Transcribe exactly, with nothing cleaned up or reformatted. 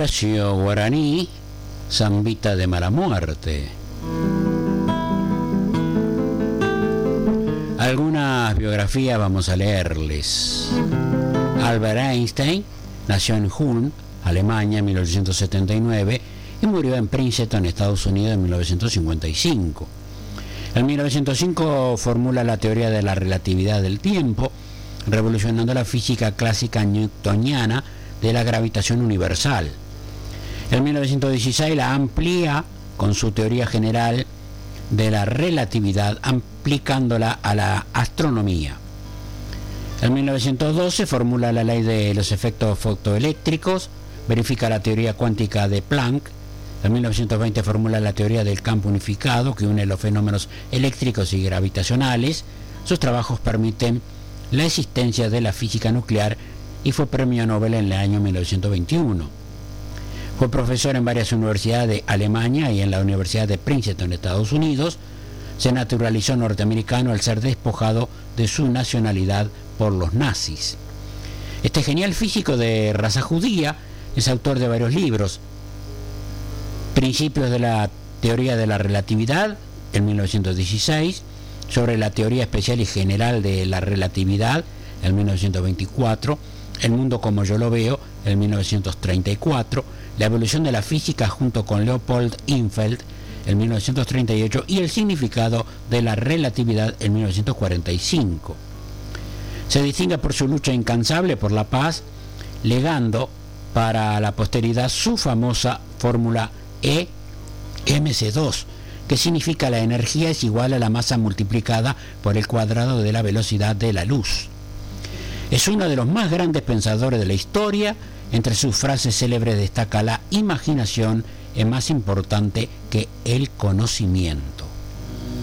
Horacio Guaraní, Zambita de mala muerte. Algunas biografías vamos a leerles. Albert Einstein nació en Ulm, Alemania, en mil ochocientos setenta y nueve y murió en Princeton, Estados Unidos, en mil novecientos cincuenta y cinco. En mil novecientos cinco formula la teoría de la relatividad del tiempo, revolucionando la física clásica newtoniana de la gravitación universal. En mil novecientos dieciséis la amplía con su teoría general de la relatividad, aplicándola a la astronomía. En mil novecientos doce formula la ley de los efectos fotoeléctricos, verifica la teoría cuántica de Planck. En mil novecientos veinte formula la teoría del campo unificado que une los fenómenos eléctricos y gravitacionales. Sus trabajos permiten la existencia de la física nuclear y fue premio Nobel en el año mil novecientos veintiuno. Fue profesor en varias universidades de Alemania y en la Universidad de Princeton, Estados Unidos. Se naturalizó norteamericano al ser despojado de su nacionalidad por los nazis. Este genial físico de raza judía es autor de varios libros. Principios de la teoría de la relatividad, en mil novecientos dieciséis, sobre la teoría especial y general de la relatividad, en mil novecientos veinticuatro, El mundo como yo lo veo, en mil novecientos treinta y cuatro, La evolución de la física junto con Leopold Infeld, en mil novecientos treinta y ocho, y El significado de la relatividad, en mil novecientos cuarenta y cinco. Se distingue por su lucha incansable por la paz, legando para la posteridad su famosa fórmula E M C dos, que significa la energía es igual a la masa multiplicada por el cuadrado de la velocidad de la luz. Es uno de los más grandes pensadores de la historia. Entre sus frases célebres destaca: la imaginación es más importante que el conocimiento.